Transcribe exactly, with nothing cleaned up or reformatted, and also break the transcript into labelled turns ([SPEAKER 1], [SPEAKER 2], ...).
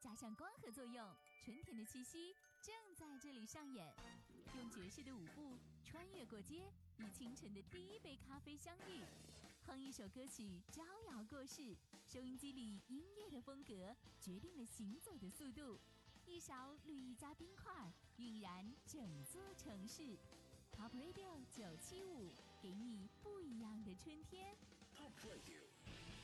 [SPEAKER 1] 加上光合作用，春天的气息正在这里上演。用爵士的舞步穿越过街，与清晨的第一杯咖啡相遇，哼一首歌曲招摇过市。收音机里音乐的风格决定了行走的速度，一勺绿加冰块晕染整座城市。Top Radio 九七五，给你不一样的春天。
[SPEAKER 2] Top Radio